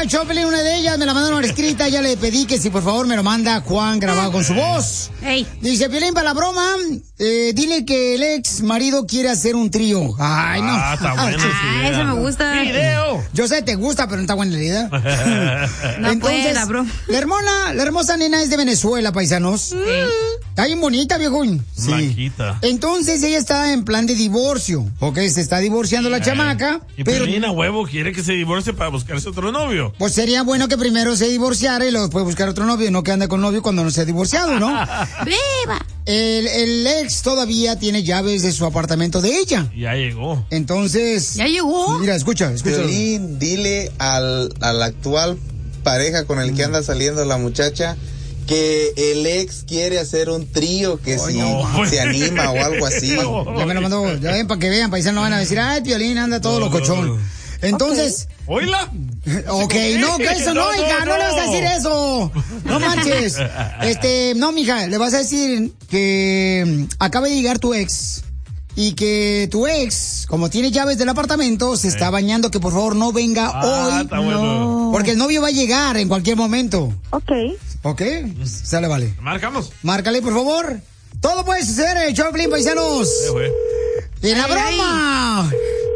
al Choplin, una de ellas me la mandaron escrita, ya le pedí que si por favor me lo manda Juan grabado con su voz. Hey. Dice, Piolín, para la broma, dile que el ex marido quiere hacer un trío. Ay, no. Está bueno. Eso me gusta. Video. Yo sé, te gusta, pero no está buena la idea. No Entonces, pueda, bro. la hermosa nena es de Venezuela, paisanos. Está bien bonita, viejón. Sí. Blanquita. Entonces ella está en plan de divorcio, ¿ok? Se está divorciando la chamaca. Y pero Piolín a huevo quiere que se divorcie para buscarse otro novio. pues sería bueno que primero se divorciara y luego después buscar otro novio, no que ande con novio cuando no se ha divorciado, ¿no? ¡Viva! El ex todavía tiene llaves de su apartamento de ella. Ya llegó. Entonces... ¿Ya llegó? Mira, escucha. Piolín, dile a la actual pareja con el que anda saliendo la muchacha que el ex quiere hacer un trío, que si se anima o algo así. Ya me lo mandó, ya ven, para que vean, paisanos, van a decir, ay, Piolín anda todo locochón. Entonces... ¿Oíla? Ok, no, que eso no, hija, no le vas a decir eso. No manches. No, mija, le vas a decir que acaba de llegar tu ex y que tu ex, como tiene llaves del apartamento, se está bañando, que por favor no venga hoy. Está bueno. Porque el novio va a llegar en cualquier momento. Ok. ¿Ok? Sale, vale. Marcamos. Márcale, por favor. Todo puede suceder, Choplin, paisanos. ¡En la broma!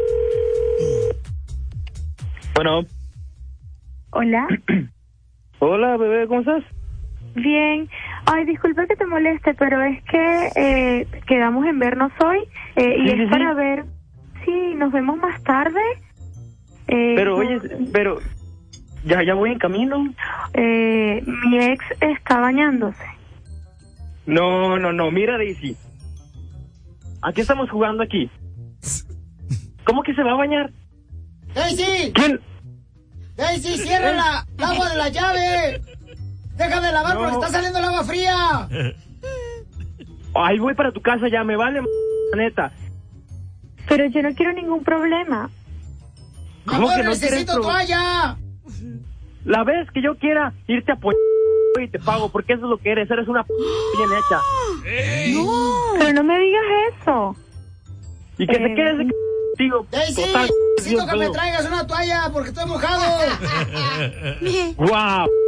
Bueno. Hola. Hola, bebé, ¿cómo estás? Bien. Ay, disculpa que te moleste, pero es que quedamos en vernos hoy y es para ver si nos vemos más tarde. Pero, oye, ya voy en camino. Mi ex está bañándose. No, mira, Daisy. ¿A qué estamos jugando aquí? ¿Cómo que se va a bañar? ¡Daisy! ¿Quién? ¡Daisy, cierra el agua de la llave! ¡Deja de lavar porque está saliendo el agua fría! Ahí voy para tu casa ya, me vale, neta. Pero yo no quiero ningún problema. ¿Cómo que no necesito toalla! La vez que yo quiera irte a apoyar y te pago, porque eso es lo que eres una bien hecha. No, pero no me digas eso. Y que te quedes contigo. Daisy, Total, necesito Dios que me mío. traigas una toalla porque estoy mojado. Wow.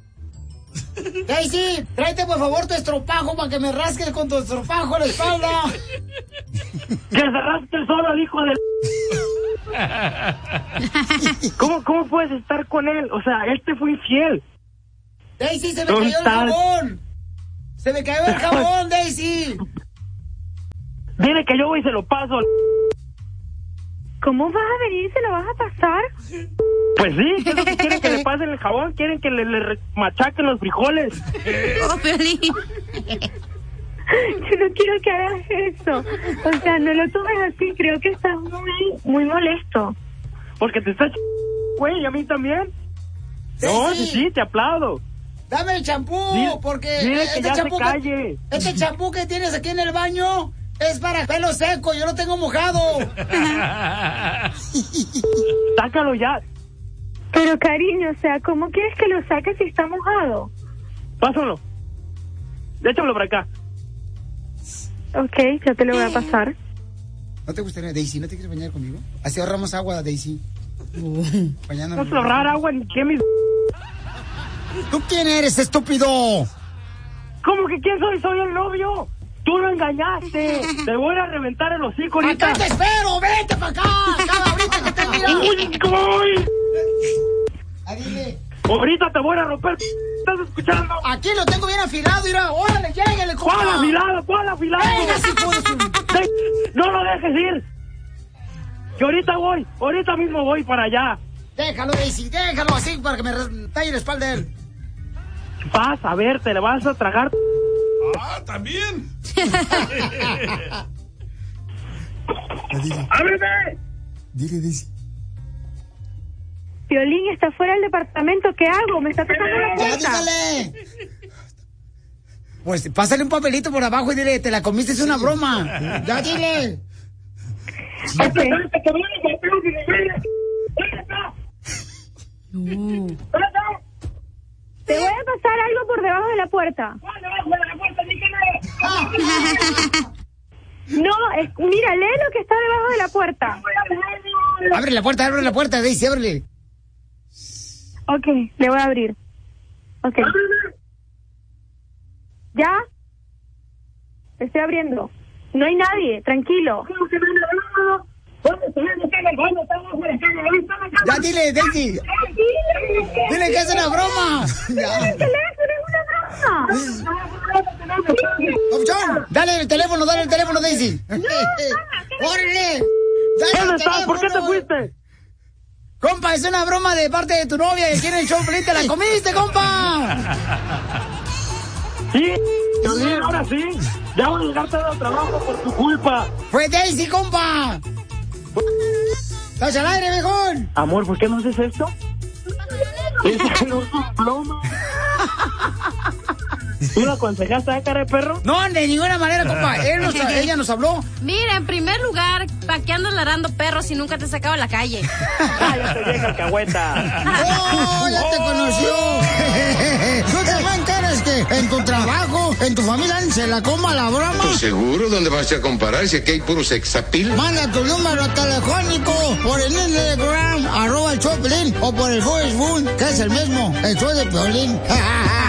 Daisy, tráete por favor tu estropajo para que me rasques con tu estropajo la espalda. Que se rasque solo el hijo de... ¿Cómo puedes estar con él? O sea, él te fue infiel. Daisy, se me cayó el jabón. Se me cayó el jabón, Daisy. Dile que yo voy y se lo paso. ¿Cómo vas a venir y se lo vas a pasar? Pues sí, ¿qué es lo que quieren que le pasen el jabón? ¿Quieren que le machaquen los frijoles? Oh, Piolín. Yo no quiero que hagas eso. O sea, no lo tomes así. Creo que estás muy molesto. Porque te estás güey, y a mí también. No, sí, te aplaudo. Dame el champú, porque dile que ya se calle. Este champú que tienes aquí en el baño es para pelo seco, yo lo tengo mojado. Sácalo ya. Pero cariño, o sea, ¿cómo quieres que lo saques si está mojado? Pásalo. Échamelo para acá. Ok, ya te lo voy a pasar. ¿No te gustaría, Daisy, no te quieres bañar conmigo? Así ahorramos agua, Daisy. No se ahorrar agua ni que mis... ¿Tú quién eres, estúpido? ¿Cómo que quién soy? Soy el novio. Tú lo engañaste. Te voy a reventar el hocico ahorita. ¡Acá te espero! ¡Vete para acá! ¡Acá ahorita que te mira! ¡Uy! Dile. Ahorita te voy a romper. ¿Estás escuchando? Aquí lo tengo bien afilado, mira. ¡Órale, lléguele, compa! ¿Cuál afilado? ¿Cuál afilado? Venga, si puedes. No lo dejes ir. Que ahorita mismo voy para allá. Déjalo, Daisy, déjalo así para que me talle la espalda de él. Vas a ver, te le vas a tragar. También. ¡Ábreme! Dile, Daisy. Piolín está fuera del departamento. ¿Qué hago? Me está tocando la ¡Ya, puerta. dígale! Pues pásale un papelito por abajo y dile, te la comiste, es una broma. ¡Ya, dile! Okay. Te voy a pasar algo por debajo de la puerta. No, mira, lee lo que está debajo de la puerta. Abre la puerta, Daisy, ábrele. Ok, le voy a abrir. Ok. ¿Ya? Estoy abriendo. No hay nadie, tranquilo. Ya dile, Daisy. Dile que es una broma. Ya. ¡El teléfono es una broma! Opción, dale el teléfono, Daisy. ¡Órale! ¿Dónde estás? ¿Por qué te fuiste? Compa, es una broma de parte de tu novia que quiere el show Pelín, te la comiste, compa. Sí, Piolín, ahora sí. Ya voy a llegar tarde al trabajo por tu culpa. Fue Daisy, compa. ¡Estás al aire, viejón! Amor, ¿por qué no haces esto? Esa no es un ploma. ¿Tú la aconsejaste a cara de perro? No, de ninguna manera, compa. Ella nos habló. Mira, en primer lugar, ¿para qué andas ladrando perros si nunca te sacaba a la calle? ¡Cállate, vieja alcahueta! ¡Oh, ya te conoció! ¿Tú también quieres que en tu trabajo, en tu familia, se la coma la broma? ¿Tú seguro? ¿Dónde vas a comparar si aquí hay puro sexapil? Manda tu número telefónico por el Instagram, @el show de Piolín, o por el Facebook, que es el mismo, el show de Piolín.